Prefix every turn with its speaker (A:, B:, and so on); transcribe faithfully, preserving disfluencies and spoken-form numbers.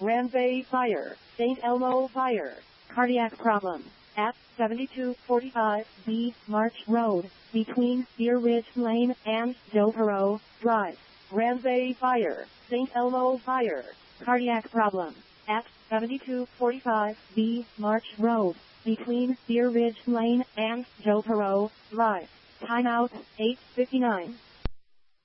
A: Ramsay Fire, Saint Elmo Fire. Cardiac problem. At seventy-two forty-five B March Road, between Deer Ridge Lane and Devereaux Drive. Ramsay Fire, Saint Elmo Fire. Cardiac problem. At seventy-two forty-five B March Road, between Deer Ridge Lane and Devereaux Drive. Timeout, eight fifty-nine.